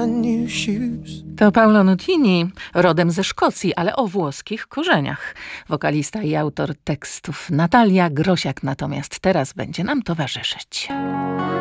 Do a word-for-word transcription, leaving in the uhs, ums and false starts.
new shoes. To Paolo Nutini, rodem ze Szkocji, ale o włoskich korzeniach. Wokalista i autor tekstów. Natalia Grosiak natomiast teraz będzie nam towarzyszyć.